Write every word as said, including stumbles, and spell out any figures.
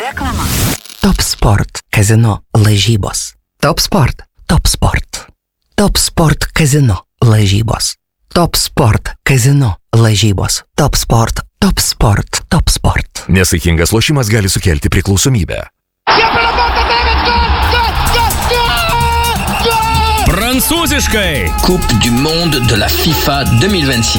Reklama. Top Sport kazino lažybos. Top Sport. Top Sport. Top Sport kazino lažybos. Top Sport kazino lažybos. Top Sport. Top Sport. Top Sport. Nesaikingas lošimas gali sukelti priklausomybę. Prancūziškai. Coupe du monde de la FIFA deux mille vingt-six.